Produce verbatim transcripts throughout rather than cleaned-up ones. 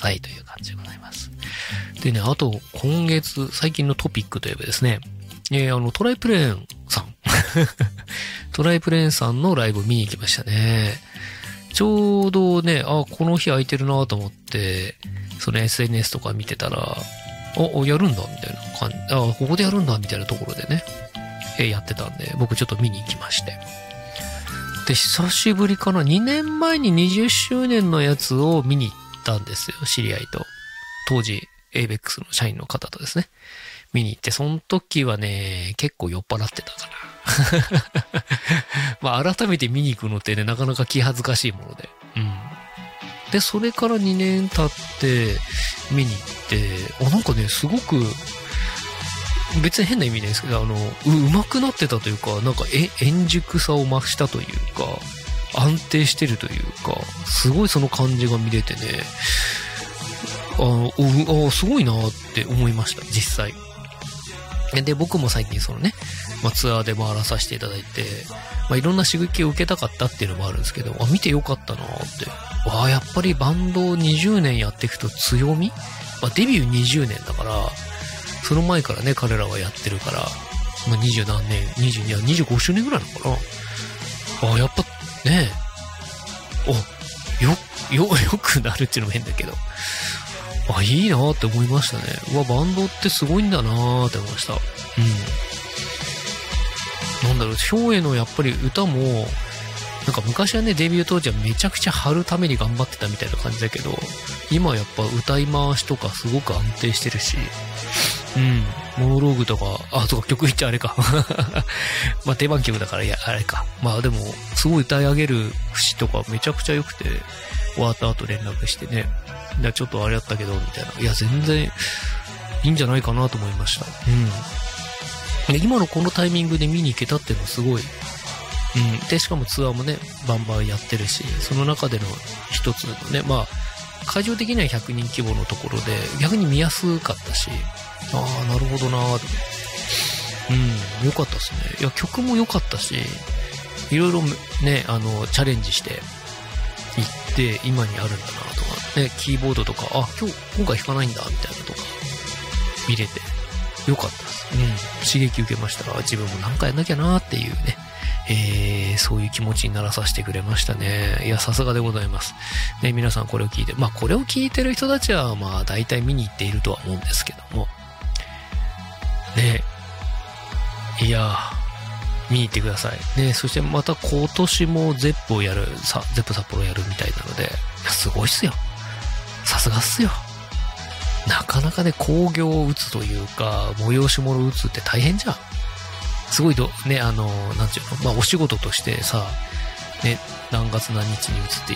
さいという感じでございます。でね、あと、今月、最近のトピックといえばですね、えー、あの、トライプレーンさん。トライプレーンさんのライブ見に行きましたね。ちょうどね、あ、この日空いてるなと思って、その エスエヌエス とか見てたら、あ、やるんだみたいな感じ、あ、ここでやるんだみたいなところでね、えー、やってたんで、僕ちょっと見に行きまして。で、久しぶりかな、にねんまえににじゅっしゅうねんのやつを見に行ったんですよ、知り合いと。当時、エイベックス の社員の方とですね。見に行って、その時はね、結構酔っ払ってたかな。まあ、改めて見に行くのってね、なかなか気恥ずかしいもので。うん。で、それからにねん経って、見に行って、あ、なんかね、すごく、別に変な意味ないですけど、あの、う、上手くなってたというか、なんか、え、円熟さを増したというか、安定してるというか、すごいその感じが見れてね、あの、お、あ、すごいなって思いました、実際。で、僕も最近そのね、まあ、ツアーで回らさせていただいて、まあ、いろんな刺激を受けたかったっていうのもあるんですけど、あ、見てよかったなって。わあ、やっぱりバンドをにじゅうねんやっていくと強み、まあ、デビューにじゅうねんだから、その前からね、彼らはやってるから、まあ、にじゅうなんねん、にじゅうに、にじゅうごしゅうねんぐらいなのかな。あ、やっぱ、ねえ、お、よ、よ、よくなるっていうのも変だけど、あ、いいなーって思いましたね。うわ、バンドってすごいんだなーって思いました。うん。なんだろう、翔英のやっぱり歌も、なんか昔はね、デビュー当時はめちゃくちゃ張るために頑張ってたみたいな感じだけど、今はやっぱ歌い回しとかすごく安定してるし、うん。モノローグとか、あ、そうか、曲言っちゃあれか。まあ、定番曲だから、いや、あれか。まあ、でも、すごい歌い上げる節とかめちゃくちゃ良くて、終わった後連絡してね。いや、ちょっとあれやったけど、みたいな。いや、全然、いいんじゃないかなと思いました。うん。で、今のこのタイミングで見に行けたっていうのはすごい。うん。で、しかもツアーもね、バンバンやってるし、その中での一つのね、まあ、会場的にはひゃくにん規模のところで、逆に見やすかったし、ああ、なるほどなーって。うん、良かったですね。いや、曲も良かったし、いろいろね、あの、チャレンジしていって、今にあるんだなとか、ね、キーボードとか、あ、今日、今回弾かないんだ、みたいなとか、見れて、良かったです。うん、刺激受けましたが、自分もなんかやんなきゃなーっていうね、えー、そういう気持ちにならさせてくれましたね。いや、さすがでございます。ね、皆さんこれを聞いて、まあこれを聞いてる人たちは、まあ大体見に行っているとは思うんですけども、ね、いやー、見に行ってください。ね、そしてまた今年もゼップをやる、さ、ゼップ札幌やるみたいなので、いや、すごいっすよ。さすがっすよ。なかなかね、興行を打つというか、催し物を打つって大変じゃん。すごいど、ね、あの、なんていうの、まあ、お仕事としてさ、ね、何月何日に移っていって、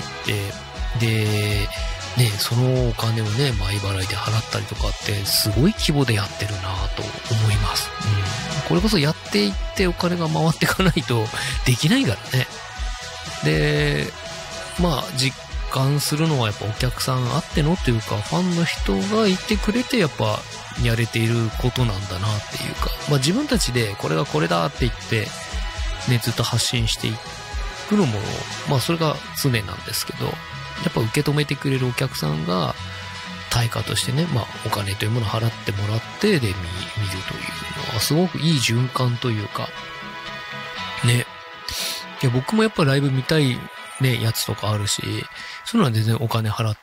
で、ね、そのお金をね、前払いで払ったりとかって、すごい規模でやってるなぁと思います。うん。これこそやっていってお金が回っていかないとできないからね。で、まあ、実感するのはやっぱお客さんあってのっていうか、ファンの人がいてくれて、やっぱ、やれていることなんだなっていうか、まあ自分たちでこれがこれだって言って、ね、ずっと発信していくのも、まあそれが常なんですけど、やっぱ受け止めてくれるお客さんが対価としてね、まあお金というものを払ってもらってで見、見るというのはすごくいい循環というか、ね。いや僕もやっぱライブ見たいね、やつとかあるし、そういうのは全然お金払って、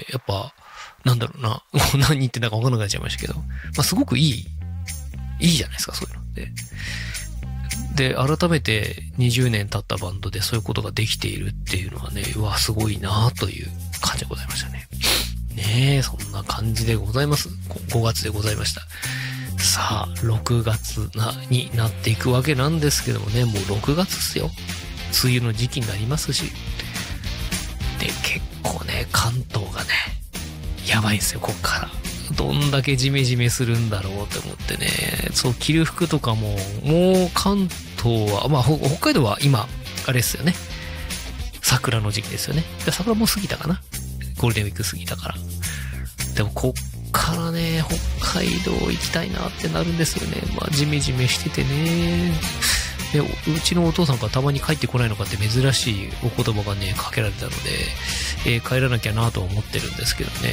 やっぱ、なんだろうな。何言ってんだか分からなくなっちゃいましたけど。まあ、すごくいい、いいじゃないですか、そういうのって。で、改めてにじゅうねん経ったバンドでそういうことができているっていうのはね、うわ、すごいなという感じでございましたね。ねえ、そんな感じでございます。ごがつでございました。さあ、ろくがつな、になっていくわけなんですけどもね、もうろくがつっすよ。梅雨の時期になりますし。で、結構ね、関東がね、やばいんですよ、こっから。どんだけジメジメするんだろうって思ってね。そう、着る服とかも、もう関東は、まあ、北海道は今、あれですよね。桜の時期ですよね。で桜もう過ぎたかな。ゴールデンウィーク過ぎたから。でも、こっからね、北海道行きたいなってなるんですよね。まあ、ジメジメしててね。で、うちのお父さんからたまに帰ってこないのかって珍しいお言葉がね、かけられたので、えー、帰らなきゃなとは思ってるんですけどね。